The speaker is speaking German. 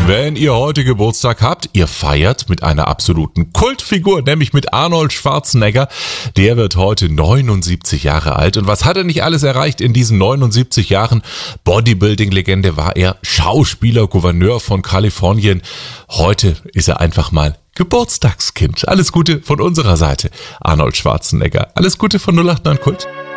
Wenn ihr heute Geburtstag habt, ihr feiert mit einer absoluten Kultfigur, nämlich mit Arnold Schwarzenegger. Der wird heute 79 Jahre alt. Und was hat er nicht alles erreicht in diesen 79 Jahren? Bodybuilding-Legende war er, Schauspieler, Gouverneur von Kalifornien. Heute ist er einfach mal Geburtstagskind. Alles Gute von unserer Seite, Arnold Schwarzenegger. Alles Gute von 089 Kult.